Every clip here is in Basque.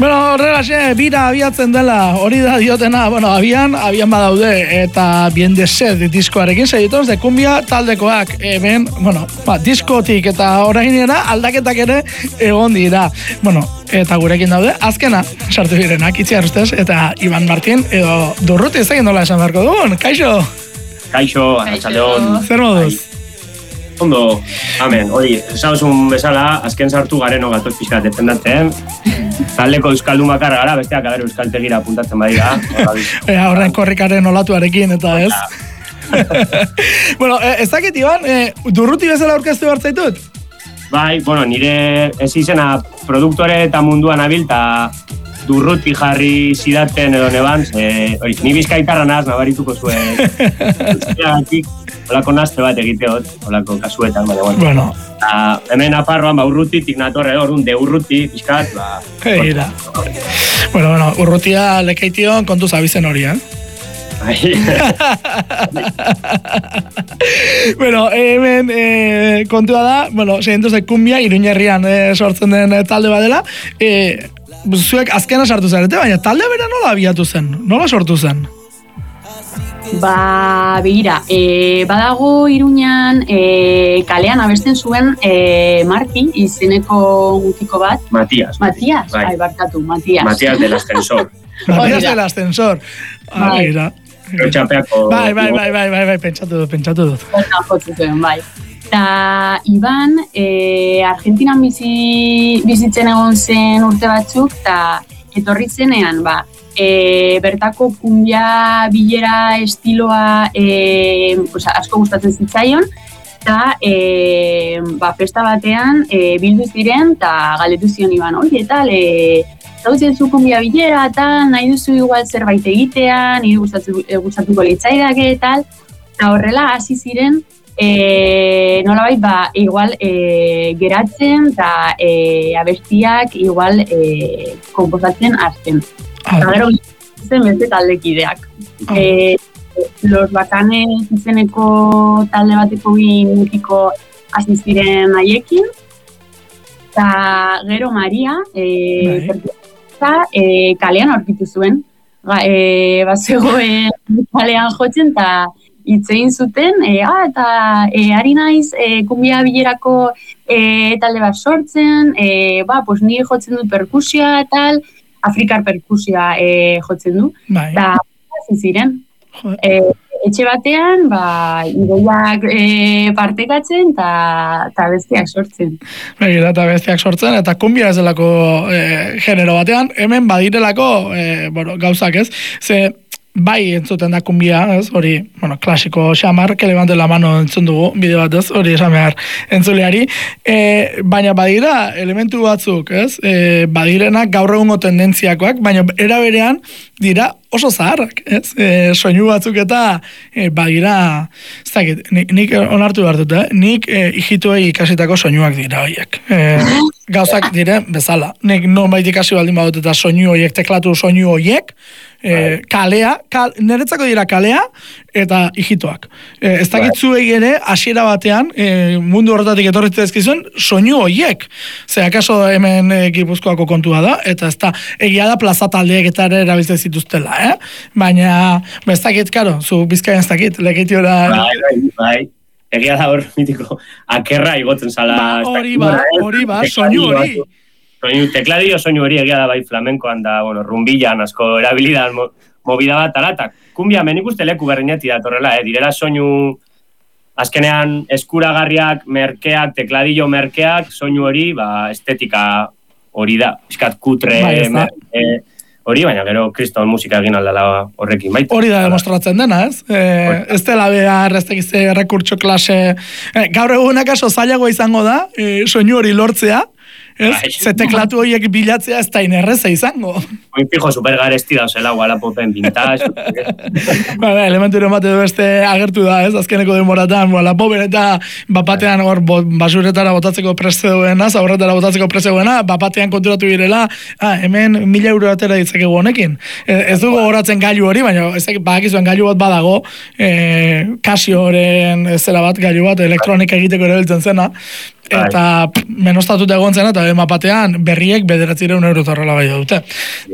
Bueno, horrelaxe, bira abiatzen dela, hori da diotena, bueno, abian badaude, eta bien de sed diskoarekin segituz, de kumbia taldekoak, hemen, bueno, diskotik eta orainera aldaketak ere egon dira. Bueno, eta gurekin daude, azkena, sartu direnak, Itziar ustez, eta Iban Martin, edo Durruti ez egin dola esan beharko dugun, kaixo? Kaixo, arratsaldeon. Zer moduz? Ondo, amen, hori, esauzun bezala, azken sartu gareno gatoz pixkat defendatzen, taldeko euskaldun bakar gara, besteak aber euskaltegira apuntatzen badira. Horren korrikaren olatuarekin, eta ez? Bueno, ez dakit, Iban, Durruti bezala aurkeztu hartzaitut? Bai, bueno, nire ez izena produktore eta munduan abil, eta Durruti jarri zidaten edo neban, hori, ni bizkaitarra naz, nabarituko zuen. Olako nazte bat egiteot, olako kasuetan, baina bueno. Hemen aparroan, Urrutitik natorre, orduan de Urruti, pixkat, Eira. Bueno, Urrutia lekeition kontu zabizen hori, Bueno, hemen kontua da, bueno, seientuz de kumbia, Iruñerrian sortzen den talde badela, zuek azkena sartu zarete, baina talde bera nola abiatu zen? Nola sortu zen? Begira, badago Iruñan kalean abesten zuen Marti izeneko mutiko bat. Matias, barkatu, Matias. Matias del Ascensor. Matias del Ascensor. Begira. Bai, pentsatu dut. Jotzu zuen, bai. Eta Iban, Argentinan bizitzen egon zen urte batzuk, eta etorri zenean, bertako kumbia bilera estiloa asko gustatzen zitzaion, eta festa batean bildu ziren, eta galdetu zion Iban, oie, eta zautzen zu kumbia bilera, eta nahi duzu igual zerbait egitea, nire gustatuko litzaidake, eta horrela hasi ziren, nolabait, igual geratzen, eta abestiak igual komposatzen hasten. Eta gero zen beste taldekideak. Los Bacanes izeneko talde bateko mutiko hasi ziren haiekin. Eta gero Maria, kalean aurkitu zuen. Bazegoen kalean jotzen, eta hitzein zuten, eta ari naiz kumbia bilerako talde bat sortzen, nire jotzen dut perkusioa, tal, afrikar perkusioa jotzen du, eta ziren. Etxe batean, ideiak partekatzen eta bestiak sortzen. Begira, eta bestiak sortzen, eta kumbia ez delako genero batean, hemen badirelako gauzak ez, ze bai entzuten da kumbia, ez, hori, klasiko xamar, que levante la mano entzun dugu, bide bat ez, hori esan behar entzuleari, baina badira elementu batzuk, ez, badirenak gaur egungo tendentziakoak, baina era berean dira oso zaharrak, ez, soinu batzuk eta badira, ez dakit, nik onartu behar dut, nik hijituei ikasitako soinuak dira horiek. Gauzak diren bezala. Nik nonbait ikasi baldin badut eta soinu horiek, teklatu soinu horiek, kalea, niretzako dira kalea eta hijitoak. Ez dakitzuei ere, hasiera batean, mundu horretatik etorritzen ezkizuen, soinu horiek. Ze, akaso hemen Gipuzkoako kontua da, eta ez da, egia da plaza taldeek eta ere erabiltzen zituztela, baina, ez dakit, karo, zu Bizkaian ez dakit, lekeitiora... Bai. Egia da hor, mitiko, akerra igotzen zala... Hori ba, soinu hori. Tekladio soinu hori egia da bai flamenkoan da, rumbillan asko erabilidan movida bat alatak. Kumbia, menik uste leku berrineti datorrela, direla soinu azkenean eskuragarriak, merkeak, tekladio merkeak, soinu hori, estetika hori da. Piskat kutre, hori, baina gero kriston musika egin aldala horrekin. Hori da demostratzen dena, ez? Ez dela behar, ez tekize rekurtso klase... Gaur egunak aso zailagoa izango da, soinu hori lortzea, ze teklatu horiek bilatzea ez da inerreza izango. Oin fijo supergaresti dauzela, Walapopen vintage. Elementu bat edo beste agertu da, ez? Azkeneko denboratan, Walapopen eta bapatean hor basuretara botatzeko presteuena, zaurretara botatzeko presteuena, bapatean konturatu girela, hemen 1.000 euro atera ditzakegu honekin. Ez dugu horatzen gailu hori, baina badakizuen gailu bat badago, Casioren zera bat, gailu bat, elektronika egiteko erabiltzen zena, eta menostatuta egon zen, eta mapatean berriek 900 euro horrela bai dute.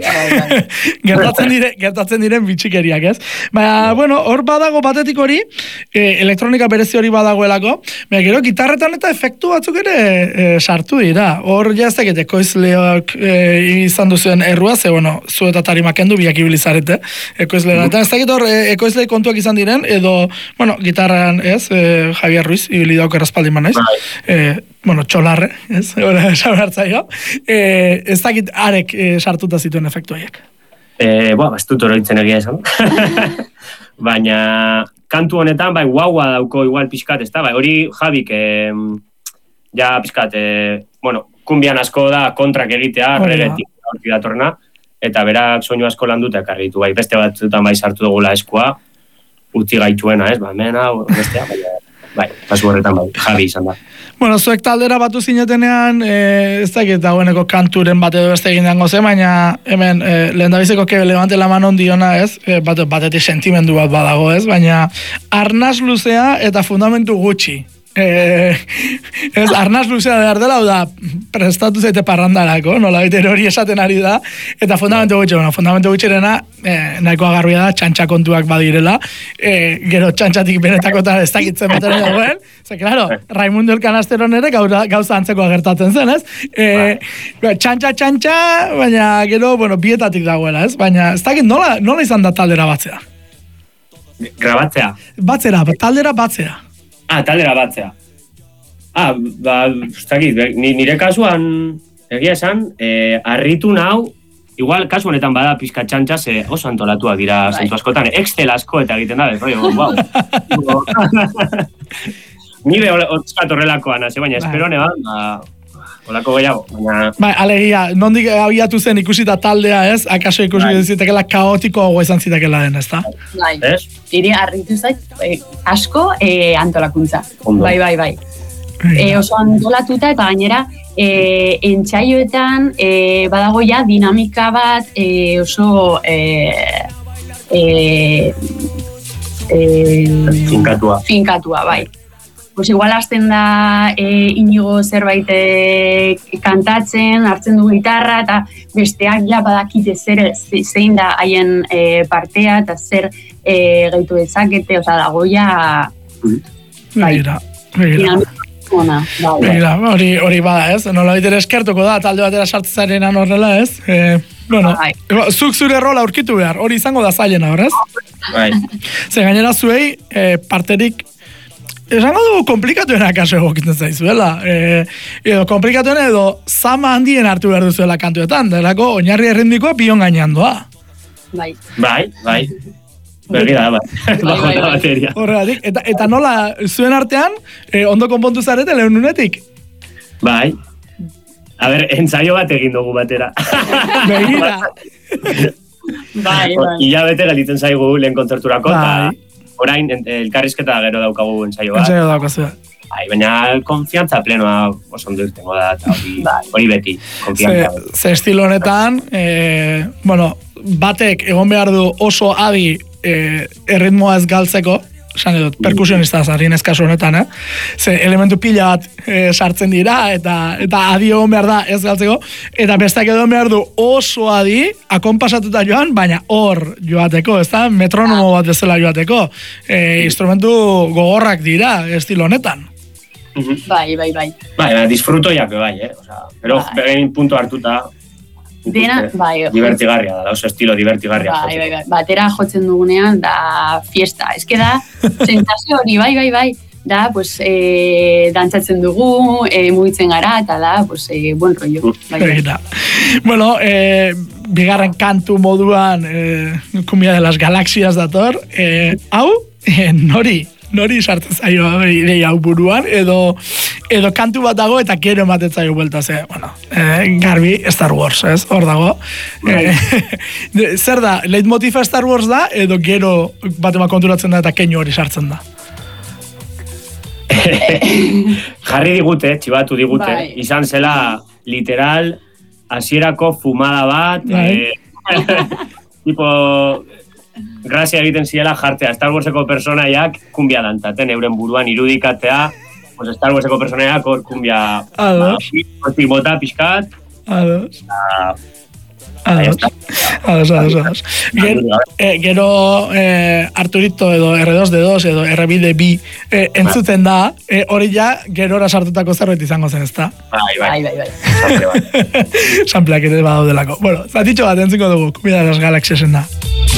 Gertatzen diren bitxikeriak, ez? Baina, bueno, hor badago batetik hori, elektronika berezi hori badagoelako, baina gero gitarretan eta efektu batzuk ere sartu dira. Hor jaztek ekoizleak izan duzuen errua, ze, bueno, zu eta tarimak endu biak ibilizarete, ekoizleak. Eta ez dakit hor ekoizle kontuak izan diren, edo, bueno, gitarran, ez, Javier Ruiz, ibili dauk errazpaldin manaiz, bueno, txolarre, ez, esan hartzaio, ez dakit arek sartuta zituen efektu haiek. Ez dut oroitzen egia esan. Baina, kantu honetan, bai, guaua dauko igual pixkat, ez da, bai, hori Javik, ja pixkat, bueno, kumbian asko da kontrak egitea, regetik horti datorna, eta berak soinu asko landuta ekarri ditu, bai, beste batzutan bai sartu dugula eskua, utzi gaituena, ez, ba, mena, bestea, bai, kasu horretan bai, Javi izan da. Bueno, zuek taldera batu zinetenean, ez dakit dagoeneko kanturen bat edo beste egin dango zen, baina hemen lehendabizeko que levante la mano diona, ez, batetik sentimendu bat badago, ez, baina arnaz luzea eta fundamentu gutxi. Ez, arnaz luzea behar dela, da, prestatu zaite parrandarako, nola baita hori esaten ari da, eta fundamentu gutxi, bueno, fundamentu gutxirena, nahiko agarria da, txantxa kontuak badirela, gero txantxatik benetakotan ez dakitzen beteren dagoen, ze, claro, Raimundo el Canasteron ere gauza antzeko agertatzen zen, ez? Txantxa, baina gero, bueno, bietatik dagoela, ez? Baina, ez dakit, nola izan da taldera batzea? Grabatzea? Taldera batzea. Taldera batzea. Ba, nire kasuan, egia esan, harritu nau, igual kasu honetan bada pizka txantxa, oso antolatuak dira zentu askotan, Excel asko eta egiten da, wow. Nire otzkat horrelakoan, baina espero neban, olako gehiago. Bai, alegia, nondik abiatu zen ikusita taldea, ez? Akaso ikusi zitekela kaotiko izan zitekela den, ez da? Bai, iri harritu zait, asko antolakuntza. Bai. Oso antolatuta eta gainera entsaioetan badago ja dinamika bat oso finkatua, bai. Pues igual hasten da Inigo zerbait kantatzen, hartzen du gitarra, eta besteak ja badakite zein da haien partea, eta zer gehitu dezakete, oza, dago ja... Begira. Hori bada, ez? Nola bitere eskertuko da, talde batera sartzarenan horrela, ez? Bueno, zuk zure rola aurkitu behar, hori izango da zailena, horrez? Ze gainera zuei, parterik, esango dugu komplikatuena kaso egokitzen zaizuela. Edo komplikatuena edo zama handien hartu behar duzuela kantuetan, delako oinarri errindikoa pion gainean doa. Bai. Bergira, bajo la bateria. Horregatik, eta nola, zuen artean, ondo konpontu zarete lehenunetik? Bai. A ber, ensaio bat egin dugu batera. Begira. Bai. Ila bete galitzen zaigu lehen kontzerturako, eta orain elkarrizketa gero daukagu ensaio bat. Ensaio daukazu. Baina konfiantza plenoa oso ondo irtengo da, eta hori beti, konfiantza. Ze estilo honetan, bueno, batek egon behar du oso adi erritmoa ez galtzeko, esan edot, perkusionista zarien eskazu honetan, ze elementu pila bat sartzen dira, eta adi egon behar da ez galtzeko, eta bestak egon behar du oso adi, akonpasatuta joan, baina hor joateko, ez da, metronomo bat bezala joateko, instrumentu gogorrak dira estilo honetan. Bai. Bai, disfruto jape bai, pero behin punto hartuta, dena, bai. Divertigarria da, oso estilo divertigarria. Bai. Batera jotzen dugunean, da fiesta. Ez que da, sensazio hori, bai. Da, pues, dantzatzen dugu, mugitzen gara, eta da, pues, buen rollo. Bai. Bueno, bigarren kantu moduan, Cumbia de las Galaxias dator, hau, nori sartzen zaio ideia hau buruan, edo kantu bat dago eta gero ematen zaio buelta, bueno, garbi Star Wars, ez, hor dago. Zer da, leitmotifa Star Wars da, edo gero batema konturatzen da eta keinu hori sartzen da? Jarri digute, txibatu digute, izan zela literal hasierako fumada bat, tipo... Grazia egiten ziela jartzea, Star Warseko personaiak kumbia dantaten, euren buruan irudikatea, pues Star Warseko personeak hor kumbia hortik bota pixkat. Ados. Gero Arturito edo R2D2 edo R2D2 entzuten da, hori ja gerora sartutako zerbait izango zen, ezta? Bai. Sampleak ere badaudelako. Bueno, zatitxo bat entzuko dugu, Kumbia de las Galaxiesen da.